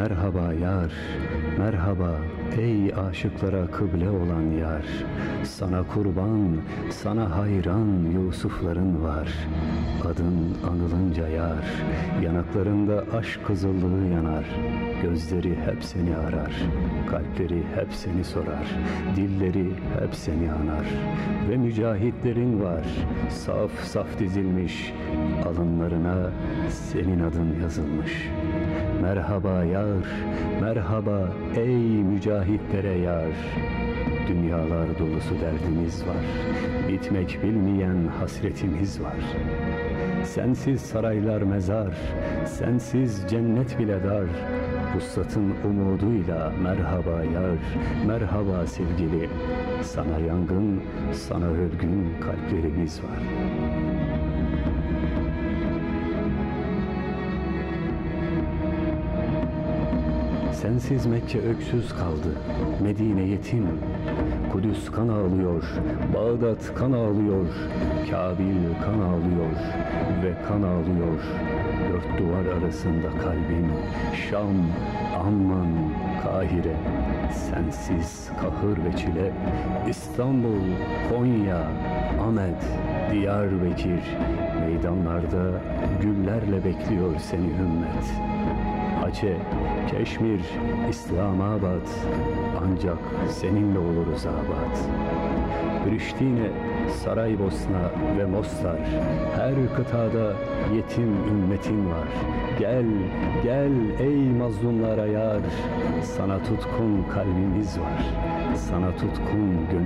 Merhaba yar, merhaba ey aşıklara kıble olan yar. Sana kurban, sana hayran Yusuf'ların var. Adın anılınca yar, yanaklarında aşk kızıllığı yanar. Gözleri hep seni arar, kalpleri hep seni sorar, dilleri hep seni anar. Ve mücahitlerin var, saf saf dizilmiş, alınlarına senin adın yazılmış. Merhaba yar, merhaba ey mücahitlere yar. Dünyalar dolusu derdimiz var, bitmek bilmeyen hasretimiz var. Sensiz saraylar mezar, sensiz cennet bile dar. Vuslatın umuduyla merhaba yar, merhaba sevgili. Sana yangın, sana ölgün kalplerimiz var. Sensiz Mekke öksüz kaldı, Medine yetim. Kudüs kan ağlıyor, Bağdat kan ağlıyor, Kabil kan ağlıyor ve kan ağlıyor. Dört duvar arasında kalbim, Şam, Amman, Kahire. Sensiz kahır ve çile, İstanbul, Konya, Ahmet, Diyarbakır. Meydanlarda güllerle bekliyor seni ümmet. Haçe, Keşmir, İslamabad, ancak seninle oluruz abad. Priştine, Saraybosna ve Mostar, her kıtada yetim ümmetin var. Gel, gel ey mazlumlara yar, sana tutkun kalbimiz var, sana tutkun gönül.